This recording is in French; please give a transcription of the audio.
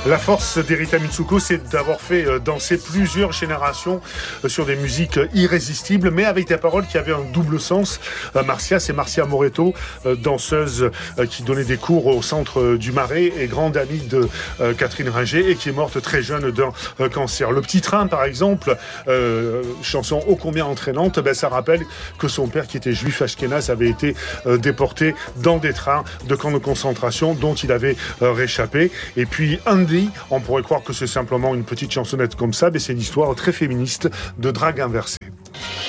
La force d'Erita Mitsuko, c'est d'avoir fait danser plusieurs générations sur des musiques irrésistibles, mais avec des paroles qui avaient un double sens. Marcia, c'est Marcia Moretto, danseuse qui donnait des cours au centre du Marais et grande amie de Catherine Ringer et qui est morte très jeune d'un cancer. Le Petit Train, par exemple, chanson ô combien entraînante, ça rappelle que son père, qui était juif ashkénaze, avait été déporté dans des trains de camps de concentration dont il avait réchappé. Et puis Andy, on pourrait croire que c'est simplement une petite chansonnette comme ça, mais c'est une histoire très féministe de drague inversée.